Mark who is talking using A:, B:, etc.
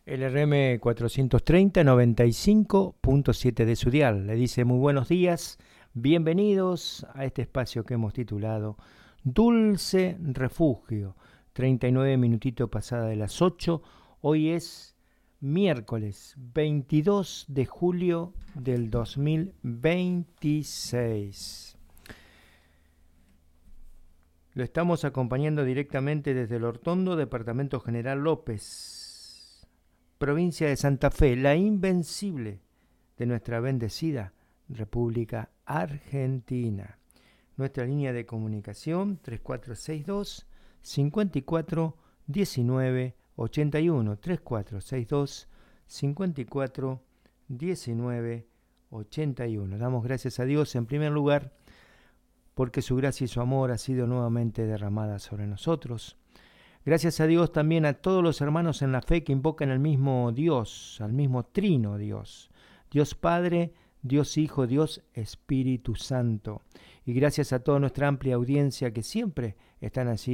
A: LRM 430 95.7 de su dial. Le dice muy buenos días, bienvenidos a este espacio que hemos titulado Dulce Refugio. 39 minutitos pasada de las 8. Hoy es miércoles 22 de julio del 2026. Lo estamos acompañando directamente desde el Hortondo, Departamento General López, provincia de Santa Fe, la invencible de nuestra bendecida República Argentina. Nuestra línea de comunicación 3462 54 19 81, 3462 54 19 81. Damos gracias a Dios en primer lugar porque su gracia y su amor ha sido nuevamente derramada sobre nosotros. Gracias a Dios también a todos los hermanos en la fe que invocan al mismo Dios, al mismo trino Dios. Dios Padre, Dios Hijo, Dios Espíritu Santo. Y gracias a toda nuestra amplia audiencia que siempre están así